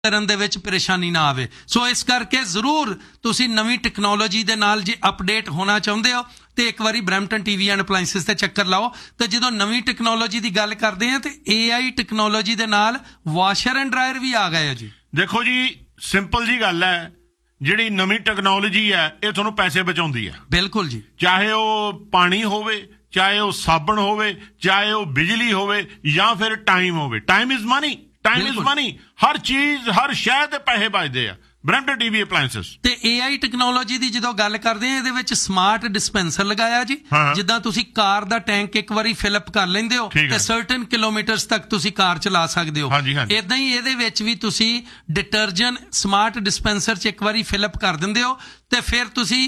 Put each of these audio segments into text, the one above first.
ਕਰਨ ਦੇ ਵਿੱਚ ਪਰੇਸ਼ਾਨੀ ਨਾ ਆਵੇ। ਸੋ ਇਸ ਕਰਕੇ ਜ਼ਰੂਰ ਤੁਸੀਂ ਨਵੀਂ ਟੈਕਨੋਲੋਜੀ ਦੇ ਨਾਲ ਜੇ ਅਪਡੇਟ ਹੋਣਾ ਚਾਹੁੰਦੇ ਹੋ ਤੇ ਇੱਕ ਵਾਰੀ ਬਰੈਂਪਟਨ ਟੀਵੀ ਐਂਡ ਅਪਲਾਇੰਸਿਸ ਤੇ ਚੱਕਰ ਲਾਓ। ਤੇ ਜਦੋਂ ਨਵੀਂ ਟੈਕਨੋਲੋਜੀ ਦੀ ਗੱਲ ਕਰਦੇ ਹਾਂ ਤੇ AI ਟੈਕਨੋਲੋਜੀ ਦੇ ਨਾਲ ਵਾਸ਼ਰ ਐਂਡ ਡਰਾਇਰ ਵੀ ਆ ਗਏ ਆ ਜੀ। ਦੇਖੋ ਜੀ ਸਿੰਪਲ ਜੀ ਗੱਲ ਹੈ, ਜਿਹੜੀ ਨਵੀਂ ਟੈਕਨੋਲੋਜੀ ਹੈ ਇਹ ਤੁਹਾਨੂੰ ਪੈਸੇ ਬਚਾਉਂਦੀ ਹੈ। ਬਿਲਕੁਲ ਜੀ, ਚਾਹੇ ਉਹ ਪਾਣੀ ਹੋਵੇ, ਚਾਹੇ ਉਹ ਸਾਬਣ ਹੋਵੇ, ਚਾਹੇ ਉਹ ਬਿਜਲੀ ਹੋਵੇ ਜਾਂ ਫਿਰ ਟਾਈਮ ਹੋਵੇ। Time is money, time is money. ਹਰ ਚੀਜ਼ ਹਰ ਸ਼ਹਿਰ ਦੇ ਪੈਸੇ ਬਚਦੇ ਆ ਬਰੈਂਪਟਨ ਟੀਵੀ ਅਪਲਾਇੰਸਿਸ। ਤੇ AI ਟੈਕਨੋਲੋਜੀ ਦੀ ਜਦੋਂ ਗੱਲ ਕਰਦੇ ਆ ਇਹਦੇ ਵਿੱਚ ਸਮਾਰਟ ਡਿਸਪੈਂਸਰ ਲਗਾਇਆ ਜੀ। ਜਿੱਦਾਂ ਤੁਸੀਂ ਕਾਰ ਦਾ ਟੈਂਕ ਇੱਕ ਵਾਰੀ ਫਿਲਅਪ ਕਰ ਲੈਂਦੇ ਹੋ ਤੇ ਸਰਟਨ ਕਿਲੋਮੀਟਰਸ ਤੱਕ ਤੁਸੀਂ ਕਾਰ ਚਲਾ ਸਕਦੇ ਹੋ। ਏਦਾਂ ਹੀ ਇਹਦੇ ਵਿੱਚ ਵੀ ਤੁਸੀਂ ਡਿਟਰਜੈਂਟ ਸਮਾਰਟ ਡਿਸਪੈਂਸਰ 'ਚ ਇੱਕ ਵਾਰੀ ਫਿਲਅਪ ਕਰ ਦਿੰਦੇ ਹੋ ਤੇ ਫਿਰ ਤੁਸੀਂ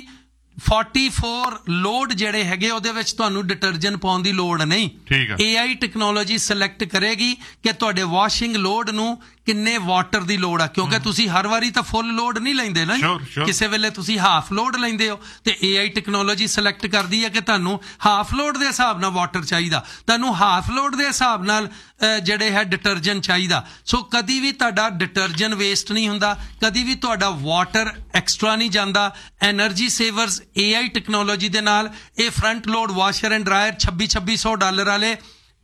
44 ਲੋਡ ਜਿਹੜੇ ਹੈਗੇ ਉਹਦੇ ਵਿੱਚ ਤੁਹਾਨੂੰ ਡਿਟਰਜੈਂਟ ਪਾਉਣ ਦੀ ਲੋੜ ਨਹੀਂ। AI ਟੈਕਨੋਲੋਜੀ ਸਿਲੈਕਟ ਕਰੇਗੀ ਕਿ ਤੁਹਾਡੇ ਵਾਸ਼ਿੰਗ ਲੋਡ ਨੂੰ ਕਿੰਨੇ ਵਾਟਰ ਦੀ ਲੋੜ ਆ, ਕਿਉਂਕਿ ਤੁਸੀਂ ਹਰ ਵਾਰੀ ਤਾਂ ਫੁੱਲ ਲੋਡ ਨਹੀਂ ਲੈਂਦੇ ਨਾ, ਕਿਸੇ ਵੇਲੇ ਤੁਸੀਂ ਹਾਫ ਲੋਡ ਲੈਂਦੇ ਹੋ ਤੇ AI ਟੈਕਨੋਲੋਜੀ ਸਿਲੈਕਟ ਕਰਦੀ ਹੈ ਕਿ ਤੁਹਾਨੂੰ ਹਾਫ ਲੋਡ ਦੇ ਹਿਸਾਬ ਨਾਲ ਵਾਟਰ ਚਾਹੀਦਾ, ਤੁਹਾਨੂੰ ਹਾਫ ਲੋਡ ਦੇ ਹਿਸਾਬ ਨਾਲ ਜਿਹੜੇ ਹੈ ਡਿਟਰਜੈਂਟ ਚਾਹੀਦਾ। ਸੋ ਕਦੀ ਵੀ ਤੁਹਾਡਾ ਡਿਟਰਜੈਂਟ ਵੇਸਟ ਨਹੀਂ ਹੁੰਦਾ, ਕਦੀ ਵੀ ਤੁਹਾਡਾ ਵਾਟਰ ਐਕਸਟਰਾ ਨਹੀਂ ਜਾਂਦਾ। ਐਨਰਜੀ ਸੇਵਰਸ AI ਟੈਕਨੋਲੋਜੀ ਦੇ ਨਾਲ ਇਹ front load washer and dryer $2600 ਵਾਲੇ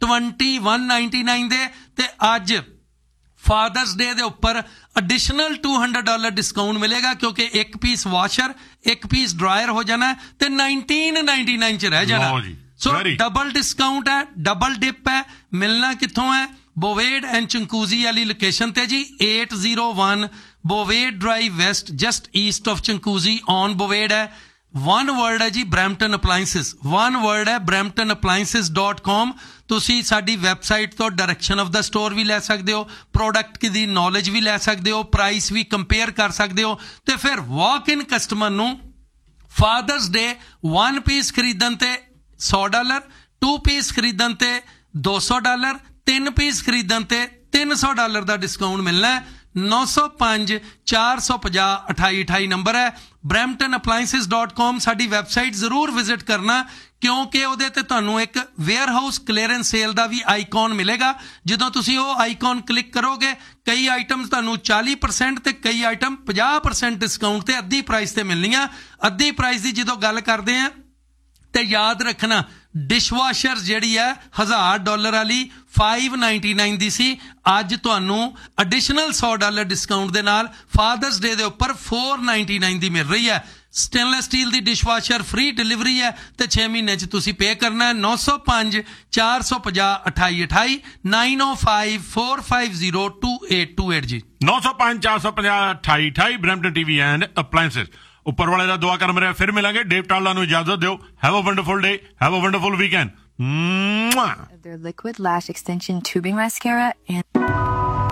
2199 ਦੇ ਤੇ ਅੱਜ ਫਾਦਰਸ ਡੇ ਦੇ ਉੱਪਰ ਐਡੀਸ਼ਨਲ $200 ਡਿਸਕਾਊਂਟ ਮਿਲੇਗਾ, ਕਿਉਂਕਿ ਇੱਕ ਪੀਸ ਵਾਸ਼ਰ ਇੱਕ ਪੀਸ ਡਰਾਇਰ ਹੋ ਜਾਣਾ ਤੇ 1999 ਚ ਰਹਿ ਜਾਣਾ। ਸੋ ਡਬਲ ਡਿਸਕਾਊਂਟ ਹੈ, ਡਬਲ ਡਿਪ ਹੈ। ਮਿਲਣਾ ਕਿੱਥੋਂ ਹੈ? ਬੋਵੇਡ ਐਂਡ ਚੰਕੂਜ਼ੀ ਵਾਲੀ ਲੋਕੇਸ਼ਨ ਤੇ ਜੀ, 801 ਬੋਵੇਡ drive West, just East of ਚੰਕੂਜ਼ੀ on ਬੋਵੇਡ ਹੈ। ਵਨ ਵਰਡ ਹੈ ਜੀ ਬਰੈਂਪਟਨ ਅਪਲਾਇੰਸਿਸ, ਵਨ ਵਰਡ ਹੈ bramptonappliances.com। ਤੁਸੀਂ ਸਾਡੀ ਵੈਬਸਾਈਟ ਤੋਂ ਡਾਇਰੈਕਸ਼ਨ ਆਫ ਦਾ ਸਟੋਰ ਵੀ ਲੈ ਸਕਦੇ ਹੋ, ਪ੍ਰੋਡਕਟ ਦੀ ਨੌਲੇਜ ਵੀ ਲੈ ਸਕਦੇ ਹੋ, ਪ੍ਰਾਈਸ ਵੀ ਕੰਪੇਅਰ ਕਰ ਸਕਦੇ ਹੋ ਤੇ ਫਿਰ ਵਾਕ ਇਨ ਕਸਟਮਰ ਨੂੰ ਫਾਦਰਸ ਡੇ 1 ਪੀਸ ਖਰੀਦਣ ਤੇ $100, 2 ਪੀਸ ਖਰੀਦਣ ਤੇ $200, 3 ਪੀਸ ਖਰੀਦਣ ਤੇ $300 ਦਾ ਡਿਸਕਾਊਂਟ ਮਿਲਣਾ ਹੈ। 905 450 2828 ਨੰਬਰ ਹੈ। bramptonappliances.com ਸਾਡੀ ਵੈਬਸਾਈਟ ਜ਼ਰੂਰ ਵਿਜ਼ਿਟ ਕਰਨਾ, ਕਿਉਂਕਿ ਉਹਦੇ ਤੇ ਤੁਹਾਨੂੰ ਇੱਕ ਵੇਅਰ ਹਾਊਸ ਕਲੀਅਰੈਂਸ ਸੇਲ ਦਾ ਵੀ ਆਈਕਨ ਮਿਲੇਗਾ। ਜਦੋਂ ਤੁਸੀਂ ਉਹ ਆਈਕਨ ਕਲਿੱਕ ਕਰੋਗੇ ਕਈ ਆਈਟਮ ਤੁਹਾਨੂੰ 40% ਤੇ ਕਈ ਆਈਟਮ 50% ਡਿਸਕਾਊਂਟ ਤੇ ਅੱਧੀ ਪ੍ਰਾਈਸ ਤੇ ਮਿਲਣੀਆਂ। ਅੱਧੀ ਪ੍ਰਾਈਸ ਦੀ ਜਦੋਂ ਗੱਲ ਕਰਦੇ ਆ ਤੇ ਯਾਦ ਰੱਖਣਾ ਡਿਸ਼ਵਾਸ਼ਰ ਜਿਹੜੀ ਹੈ $1000 ਵਾਲੀ 599 ਦੀ ਸੀ, ਅੱਜ ਤੁਹਾਨੂੰ ਐਡੀਸ਼ਨਲ $100 ਡਿਸਕਾਊਂਟ ਦੇ ਨਾਲ ਫਾਦਰਸ ਡੇ ਦੇ ਉੱਪਰ 499 ਦੀ ਮਿਲ ਰਹੀ ਹੈ। ਸਟੇਨਲੈਸ ਸਟੀਲ ਦੀ ਡਿਸ਼ਵਾਸ਼ਰ ਫ੍ਰੀ ਡਿਲੀਵਰੀ ਹੈ ਤੇ 6 ਮਹੀਨੇ 'ਚ ਤੁਸੀਂ ਪੇ ਕਰਨਾ ਹੈ। 905 450 2828 905 450 2828 ਜੀ, 905 450 2828 ਬਰੈਂਪਟਨ ਟੀਵੀ ਐਂਡ ਅਪਲਾਇੰਸਿਸ। ਉੱਪਰ ਵਾਲੇ ਦਾ ਦੁਆ ਕਰ ਰਿਹਾ। ਫਿਰ ਮਿਲਾਂਗੇ। ਡੇਵ ਟਾਲਾ ਨੂੰ ਇਜਾਜ਼ਤ ਦਿਓ। Have a wonderful day, have a wonderful weekend. Their liquid lash extension tubing mascara and